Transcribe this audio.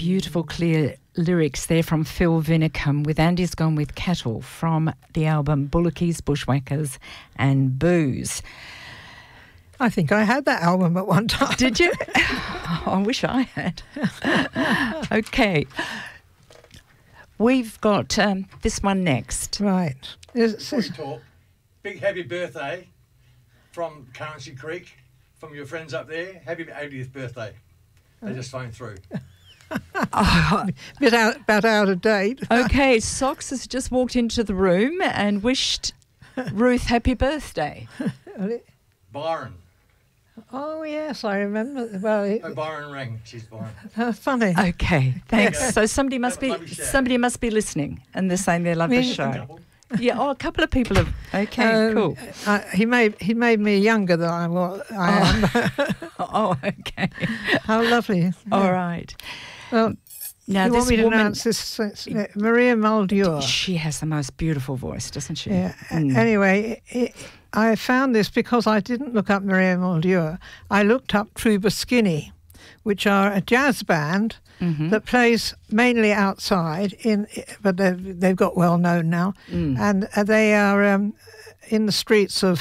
beautiful, clear lyrics there from Phil Vinicum with Andy's Gone with Cattle from the album Bullockies, Bushwhackers and Booze. I think I had that album at one time. Did you? I wish I had. Okay. We've got this one next. Right. Before you talk, big happy birthday from Currency Creek, from your friends up there. Happy 80th birthday. They just phoned through. About out of date. Okay, Socks has just walked into the room and wished Ruth happy birthday. Byron. Oh, yes, I remember. Well, Byron rang. She's Byron. Funny. Okay, thanks. Yeah. So somebody must be listening, and they're saying they love the show. Yeah, a couple of people have. Okay, cool. He made me younger than I am. Oh, okay. How lovely. Yeah. All right. Well, now you this want me to woman, announce this? Maria Muldur. She has the most beautiful voice, doesn't she? Yeah. Anyway, I found this because I didn't look up Maria Muldur. I looked up Truba Skinny, which are a jazz band that plays mainly outside, but they've got well known now, and they are in the streets of